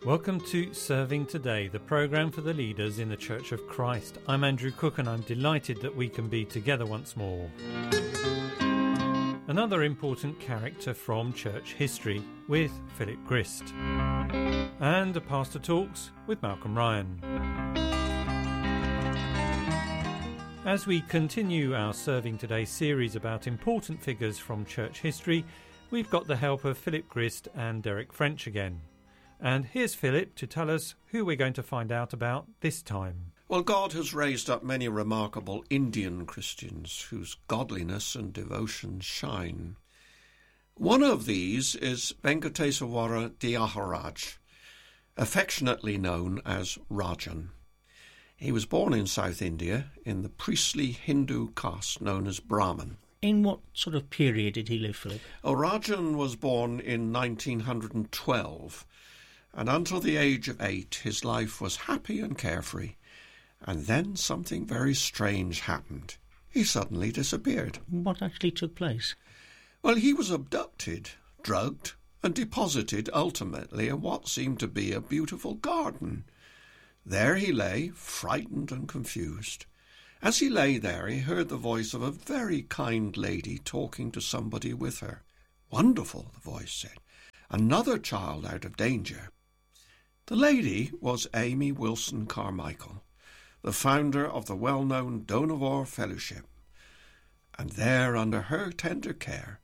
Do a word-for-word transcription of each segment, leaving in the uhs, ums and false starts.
Welcome to Serving Today, the programme for the leaders in the Church of Christ. I'm Andrew Cook and I'm delighted that we can be together once more. Another important character from church history with Philip Grist. And a Pastor Talks with Malcolm Ryan. As we continue our Serving Today series about important figures from church history, we've got the help of Philip Grist and Derek French again. And here's Philip to tell us who we're going to find out about this time. Well, God has raised up many remarkable Indian Christians whose godliness and devotion shine. One of these is Venkateswara Dyaharaj, affectionately known as Rajan. He was born in South India in the priestly Hindu caste known as Brahmin. In what sort of period did he live, Philip? Oh, Rajan was born in nineteen twelve. And until the age of eight, his life was happy and carefree. And then something very strange happened. He suddenly disappeared. What actually took place? Well, he was abducted, drugged, and deposited ultimately in what seemed to be a beautiful garden. There he lay, frightened and confused. As he lay there, he heard the voice of a very kind lady talking to somebody with her. Wonderful, the voice said. Another child out of danger. The lady was Amy Wilson Carmichael, the founder of the well-known Dohnavur Fellowship. And there, under her tender care,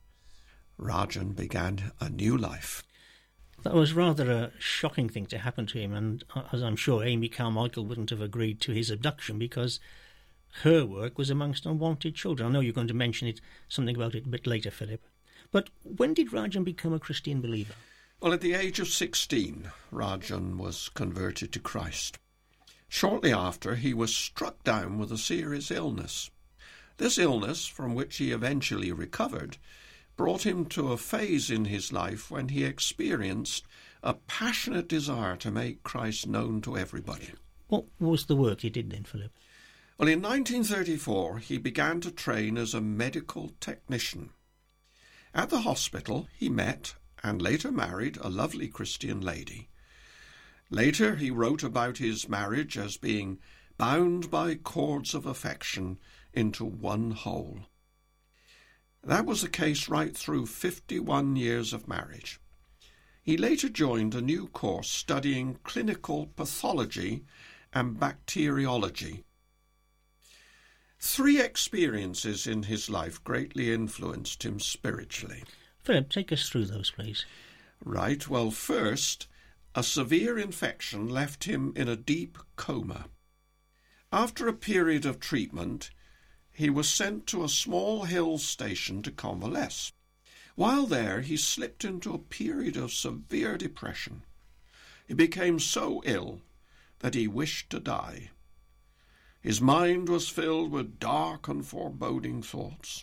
Rajan began a new life. That was rather a shocking thing to happen to him, and as I'm sure Amy Carmichael wouldn't have agreed to his abduction because her work was amongst unwanted children. I know you're going to mention it, something about it a bit later, Philip. But when did Rajan become a Christian believer? Well, at the age of sixteen, Rajan was converted to Christ. Shortly after, he was struck down with a serious illness. This illness, from which he eventually recovered, brought him to a phase in his life when he experienced a passionate desire to make Christ known to everybody. What was the work he did then, Philip? Well, in nineteen thirty-four, he began to train as a medical technician. At the hospital, he met and later married a lovely Christian lady. Later, he wrote about his marriage as being bound by cords of affection into one whole. That was the case right through fifty-one years of marriage. He later joined a new course studying clinical pathology and bacteriology. Three experiences in his life greatly influenced him spiritually. Philip, take us through those, please. Right. Well, first, a severe infection left him in a deep coma. After a period of treatment, he was sent to a small hill station to convalesce. While there, he slipped into a period of severe depression. He became so ill that he wished to die. His mind was filled with dark and foreboding thoughts.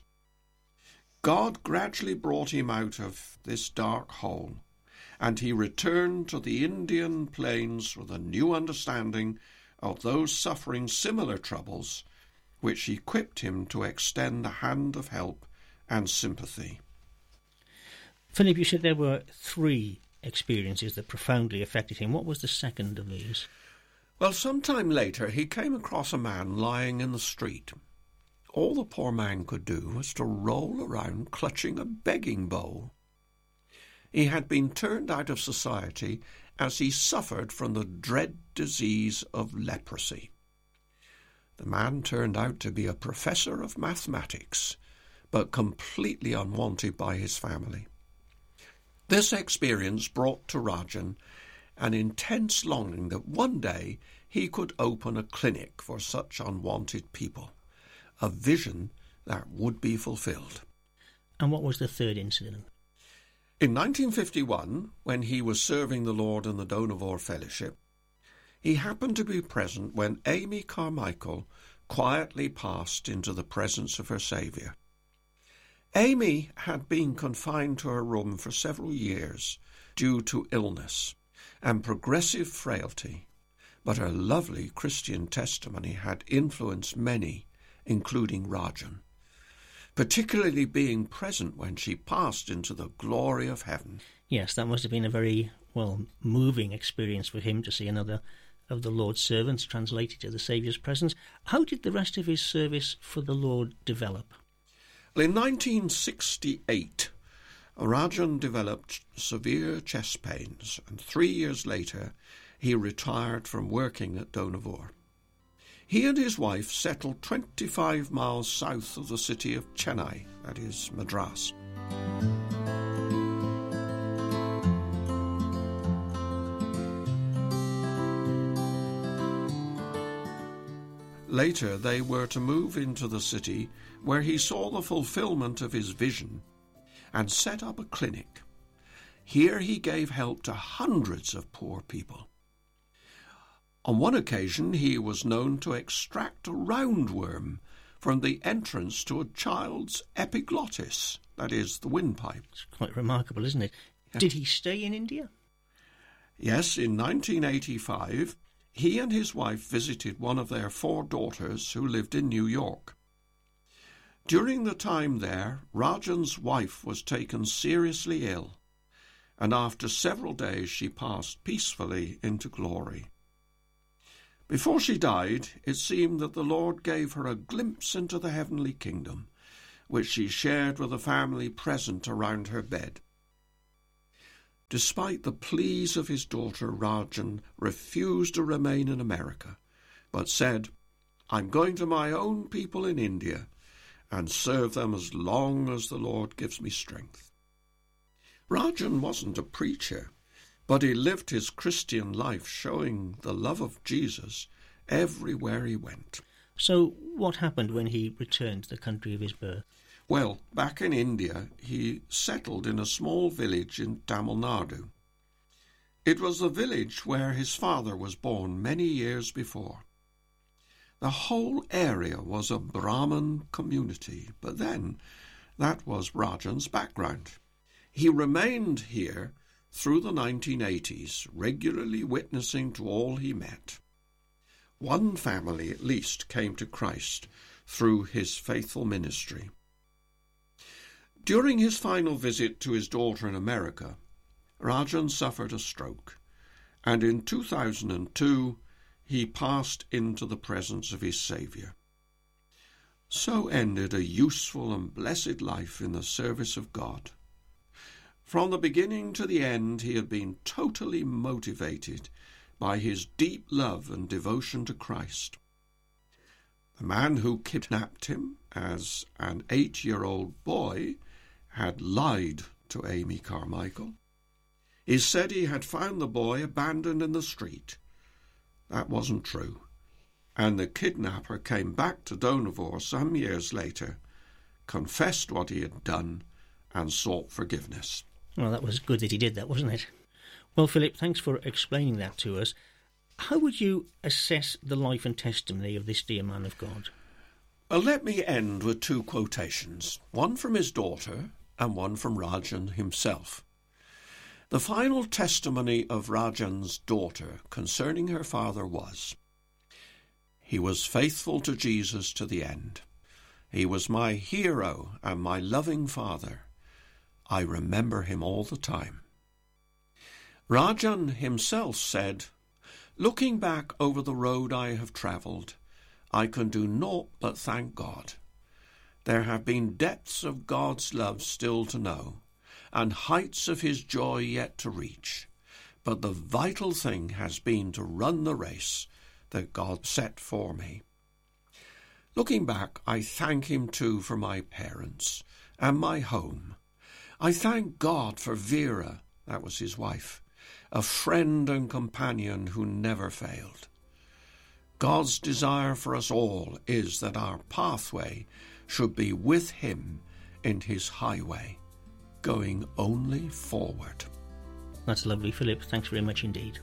God gradually brought him out of this dark hole, and he returned to the Indian plains with a new understanding of those suffering similar troubles, which equipped him to extend a hand of help and sympathy. Philip, you said there were three experiences that profoundly affected him. What was the second of these? Well, sometime later he came across a man lying in the street. All the poor man could do was to roll around clutching a begging bowl. He had been turned out of society as he suffered from the dread disease of leprosy. The man turned out to be a professor of mathematics, but completely unwanted by his family. This experience brought to Rajan an intense longing that one day he could open a clinic for such unwanted people. A vision that would be fulfilled. And what was the third incident? In nineteen fifty-one, when he was serving the Lord in the Dohnavur Fellowship, he happened to be present when Amy Carmichael quietly passed into the presence of her Saviour. Amy had been confined to her room for several years due to illness and progressive frailty, but her lovely Christian testimony had influenced many, including Rajan, particularly being present when she passed into the glory of heaven. Yes, that must have been a very well, moving experience for him to see another of the Lord's servants translated to the Saviour's presence. How did the rest of his service for the Lord develop? In nineteen sixty-eight, Rajan developed severe chest pains, and three years later he retired from working at Dohnavur. He and his wife settled twenty-five miles south of the city of Chennai, that is, Madras. Later they were to move into the city where he saw the fulfillment of his vision and set up a clinic. Here he gave help to hundreds of poor people. On one occasion he was known to extract a roundworm from the entrance to a child's epiglottis, that is, the windpipe. It's quite remarkable, isn't it? Yeah. Did he stay in India? Yes, in nineteen eighty-five he and his wife visited one of their four daughters who lived in New York. During the time there, Rajan's wife was taken seriously ill, and after several days she passed peacefully into glory. Before she died, it seemed that the Lord gave her a glimpse into the heavenly kingdom, which she shared with the family present around her bed. Despite the pleas of his daughter, Rajan refused to remain in America, but said, "I'm going to my own people in India and serve them as long as the Lord gives me strength." Rajan wasn't a preacher, but he lived his Christian life showing the love of Jesus everywhere he went. So what happened when he returned to the country of his birth? Well, back in India, he settled in a small village in Tamil Nadu. It was the village where his father was born many years before. The whole area was a Brahmin community, but then that was Rajan's background. He remained here through the nineteen eighties, regularly witnessing to all he met. One family at least came to Christ through his faithful ministry. During his final visit to his daughter in America, Rajan suffered a stroke, and in two thousand two he passed into the presence of his Saviour. So ended a useful and blessed life in the service of God. From the beginning to the end he had been totally motivated by his deep love and devotion to Christ. The man who kidnapped him as an eight-year-old boy had lied to Amy Carmichael. He said he had found the boy abandoned in the street. That wasn't true, and the kidnapper came back to Dohnavur some years later, confessed what he had done, and sought forgiveness. Well, that was good that he did that, wasn't it? Well, Philip, thanks for explaining that to us. How would you assess the life and testimony of this dear man of God? Well, let me end with two quotations, one from his daughter and one from Rajan himself. The final testimony of Rajan's daughter concerning her father was, "He was faithful to Jesus to the end. He was my hero and my loving father. I remember him all the time." Rajan himself said, "Looking back over the road I have travelled, I can do naught but thank God. There have been depths of God's love still to know, and heights of his joy yet to reach. But the vital thing has been to run the race that God set for me. Looking back, I thank him too for my parents and my home. I thank God for Vera," that was his wife, "a friend and companion who never failed. God's desire for us all is that our pathway should be with him in his highway, going only forward." That's lovely, Philip. Thanks very much indeed.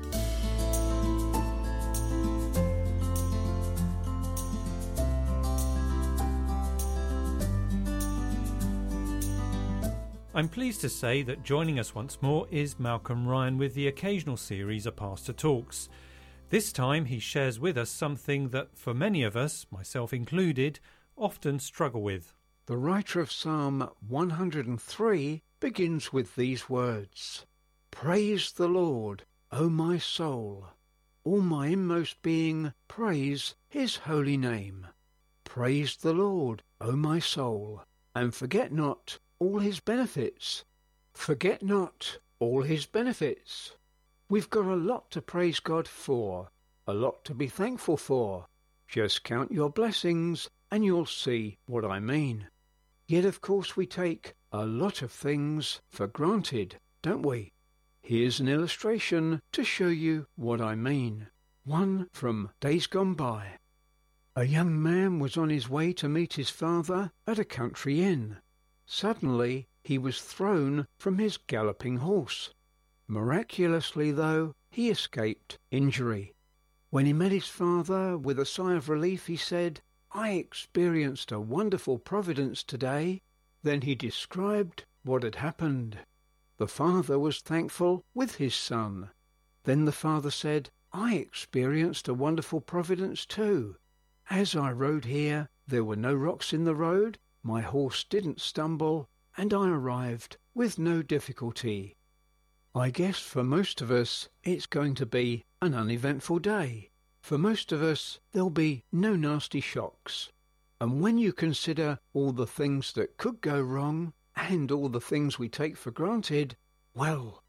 I'm pleased to say that joining us once more is Malcolm Ryan with the occasional series A Pastor Talks. This time he shares with us something that for many of us, myself included, often struggle with. The writer of Psalm one hundred three begins with these words, Praise the Lord, O my soul. All my inmost being, praise his holy name. Praise the Lord, O my soul, and forget not all his benefits. Forget not all his benefits. We've got a lot to praise God for, a lot to be thankful for. Just count your blessings and you'll see what I mean. Yet of course we take a lot of things for granted, don't we? Here's an illustration to show you what I mean. One from days gone by. A young man was on his way to meet his father at a country inn. Suddenly he was thrown from his galloping horse. Miraculously, though, he escaped injury. When he met his father, with a sigh of relief, he said, "I experienced a wonderful providence today." Then he described what had happened. The father was thankful with his son. Then the father said, "I experienced a wonderful providence too. As I rode here, there were no rocks in the road, my horse didn't stumble, and I arrived with no difficulty." I guess for most of us, it's going to be an uneventful day. For most of us, there'll be no nasty shocks. And when you consider all the things that could go wrong, and all the things we take for granted, well,